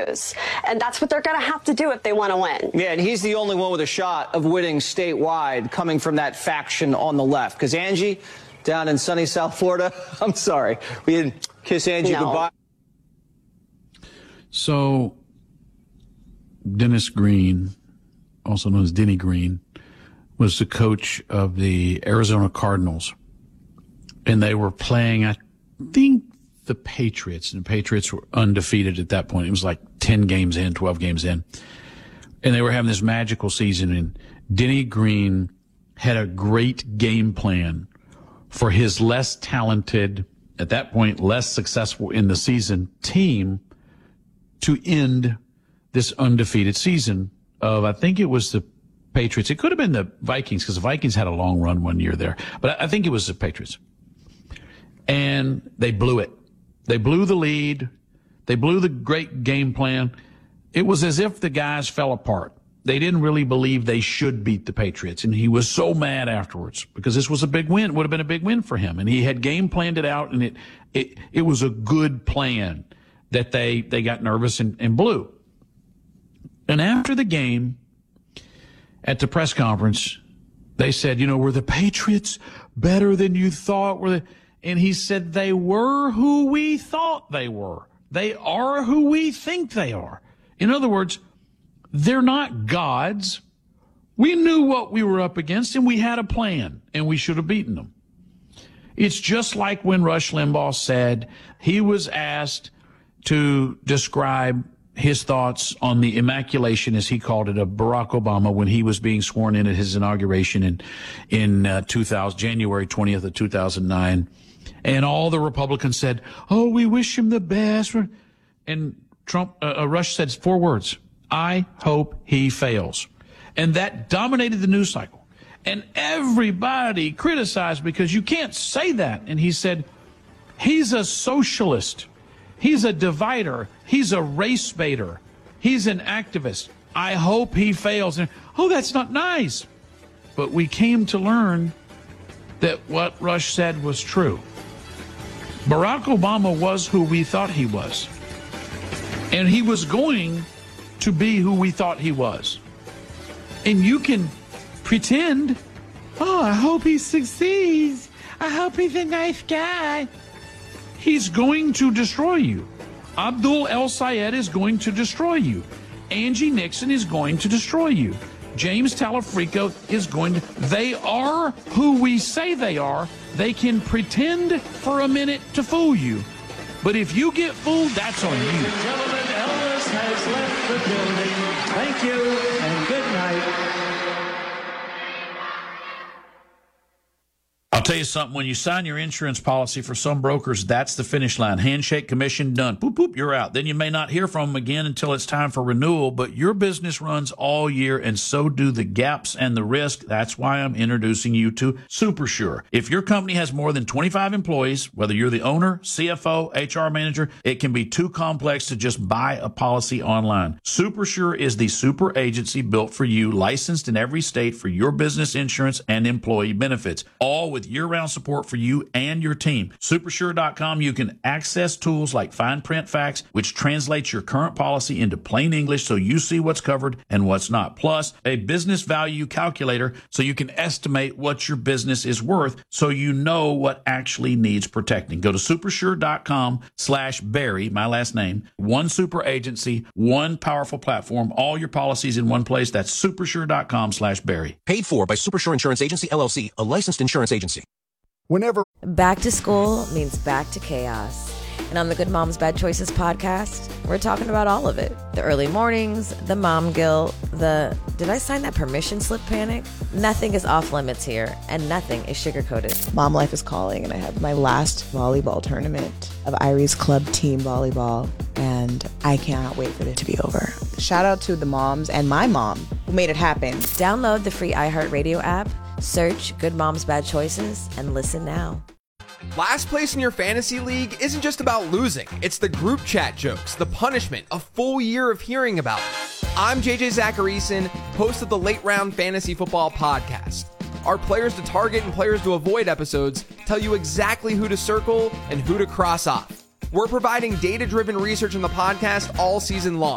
lose. And that's what they're going to have to do if they want to win. Yeah, and he's the only one with a shot of winning statewide coming from that faction on the left. Because Angie, down in sunny South Florida, I'm sorry, we didn't kiss Angie goodbye. So Dennis Green, also known as Denny Green, was the coach of the Arizona Cardinals. And they were playing, I think, the Patriots. And the Patriots were undefeated at that point. It was like 10 games in, 12 games in. And they were having this magical season. And Denny Green had a great game plan for his less talented, at that point, less successful in the season team to end this undefeated season of, I think it was the Patriots. It could have been the Vikings because the Vikings had a long run one year there. But I think it was the Patriots. And they blew it. They blew the lead. They blew the great game plan. It was as if the guys fell apart. They didn't really believe they should beat the Patriots. And he was so mad afterwards because this was a big win. It would have been a big win for him. And he had game planned it out, and it was a good plan that they got nervous and blew. And after the game, at the press conference, they said, were the Patriots better than you thought? And he said, they were who we thought they were. They are who we think they are. In other words, they're not gods. We knew what we were up against, and we had a plan, and we should have beaten them. It's just like when Rush Limbaugh said he was asked to describe his thoughts on the immaculation, as he called it, of Barack Obama when he was being sworn in at his inauguration in 2000, January 20th of 2009. And all the Republicans said, oh, we wish him the best. And Rush said 4 words: I hope he fails. And that dominated the news cycle. And everybody criticized because you can't say that. And he said, he's a socialist. He's a divider. He's a race baiter. He's an activist. I hope he fails. And, oh, that's not nice. But we came to learn that what Rush said was true. Barack Obama was who we thought he was. And he was going to be who we thought he was. And you can pretend, oh, I hope he succeeds. I hope he's a nice guy. He's going to destroy you. Abdul El Sayed is going to destroy you. Angie Nixon is going to destroy you. James Talafrico is going to. They are who we say they are. They can pretend for a minute to fool you. But if you get fooled, that's on you. Ladies and gentlemen, Elvis has left the building. Thank you and good night. I'll tell you something, when you sign your insurance policy for some brokers, that's the finish line. Handshake, commission, done. Boop, boop, you're out. Then you may not hear from them again until it's time for renewal, but your business runs all year, and so do the gaps and the risk. That's why I'm introducing you to SuperSure. If your company has more than 25 employees, whether you're the owner, CFO, HR manager, it can be too complex to just buy a policy online. SuperSure is the super agency built for you, licensed in every state for your business insurance and employee benefits, all with year-round support for you and your team. Supersure.com, you can access tools like fine print facts, which translates your current policy into plain English so you see what's covered and what's not. Plus, a business value calculator so you can estimate what your business is worth so you know what actually needs protecting. Go to supersure.com/Barry, my last name. One super agency, one powerful platform, all your policies in one place. That's supersure.com/Barry. Paid for by Supersure Insurance Agency, LLC, a licensed insurance agency. Back to school means back to chaos. And on the Good Moms Bad Choices podcast, we're talking about all of it. The early mornings, the mom guilt, the did I sign that permission slip panic? Nothing is off limits here, and nothing is sugar-coated. Mom life is calling, and I have my last volleyball tournament of Irie's club team volleyball, and I cannot wait for it to be over. Shout out to the moms and my mom who made it happen. Download the free iHeartRadio app, search Good Moms Bad Choices, and listen now. Last place in your fantasy league isn't just about losing. It's the group chat jokes, the punishment, a full year of hearing about it. I'm JJ Zacharyson, host of the Late Round Fantasy Football Podcast. Our players to target and players to avoid episodes tell you exactly who to circle and who to cross off. We're providing data-driven research in the podcast all season long.